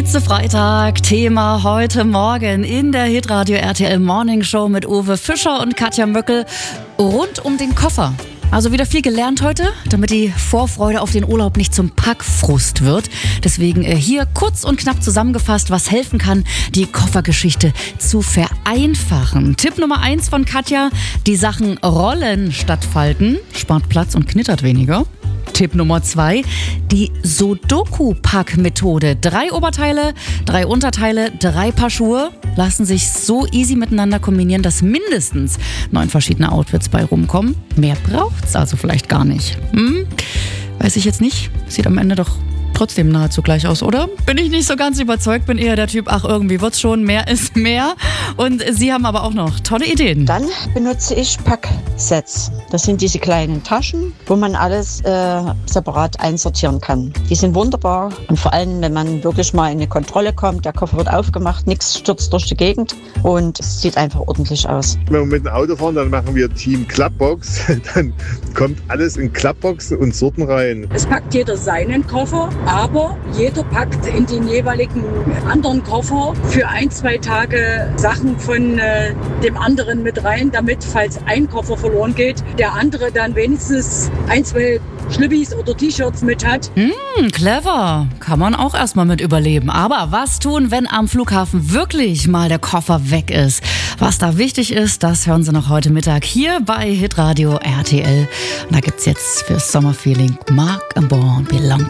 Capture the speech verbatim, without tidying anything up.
Vize-Freitag, Thema heute Morgen in der Hitradio R T L Morning Show mit Uwe Fischer und Katja Möckel rund um den Koffer. Also wieder viel gelernt heute, damit die Vorfreude auf den Urlaub nicht zum Packfrust wird. Deswegen hier kurz und knapp zusammengefasst, was helfen kann, die Koffergeschichte zu vereinfachen. Tipp Nummer eins von Katja, die Sachen rollen statt falten, spart Platz und knittert weniger. Tipp Nummer zwei, die Sudoku-Pack-Methode. Drei Oberteile, drei Unterteile, drei Paar Schuhe lassen sich so easy miteinander kombinieren, dass mindestens neun verschiedene Outfits bei rumkommen. Mehr braucht's also vielleicht gar nicht. Hm? Weiß ich jetzt nicht. Sieht am Ende doch trotzdem nahezu gleich aus, oder? Bin ich nicht so ganz überzeugt, bin eher der Typ, ach, irgendwie wird's schon, mehr ist mehr. Und Sie haben aber auch noch tolle Ideen. Dann benutze ich Packsets. Das sind diese kleinen Taschen, wo man alles äh, separat einsortieren kann. Die sind wunderbar und vor allem, wenn man wirklich mal in eine Kontrolle kommt, der Koffer wird aufgemacht, nichts stürzt durch die Gegend und es sieht einfach ordentlich aus. Wenn wir mit dem Auto fahren, dann machen wir Team Klappbox. Dann kommt alles in Klappboxen und Sorten rein. Es packt jeder seinen Koffer, aber jeder packt in den jeweiligen anderen Koffer für ein, zwei Tage Sachen von äh, dem anderen mit rein, damit, falls ein Koffer verloren geht, der andere dann wenigstens ein, zwei Schlübbis oder T-Shirts mit hat. Hm, clever. Kann man auch erstmal mit überleben. Aber was tun, wenn am Flughafen wirklich mal der Koffer weg ist? Was da wichtig ist, das hören Sie noch heute Mittag hier bei Hitradio R T L. Und da gibt's jetzt fürs Sommerfeeling Marc and Born Belong